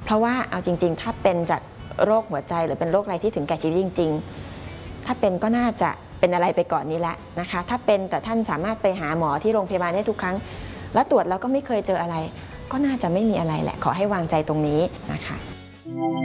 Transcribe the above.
ราะว่าเอาจริงๆถ้าเป็นจากโรคหัวใจหรือเป็นโรคอะไรที่ถึงแก่ชีวิตจริงๆถ้าเป็นก็น่าจะเป็นอะไรไปก่อนนี้แหละนะคะถ้าเป็นแต่ท่านสามารถไปหาหมอที่โรงพยาบาลได้ทุกครั้งแล้วตรวจแล้วก็ไม่เคยเจออะไรก็น่าจะไม่มีอะไรแหละขอให้วางใจตรงนี้นะคะ